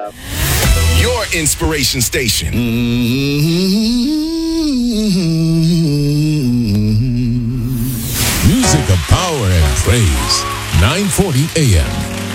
love. Your inspiration station. Music of power and praise. 940 AM.